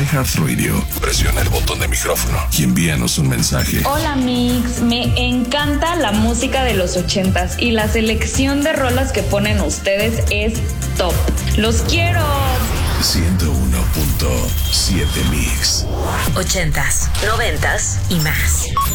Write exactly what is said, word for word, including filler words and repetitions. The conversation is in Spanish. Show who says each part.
Speaker 1: iHeartRadio, presiona el botón de micrófono y envíanos un mensaje.
Speaker 2: Hola Mix, me encanta la música de los ochentas y la selección de rolas que ponen ustedes es top. ¡Los quiero!
Speaker 1: ciento uno punto siete Mix.
Speaker 3: Ochentas, noventas y más.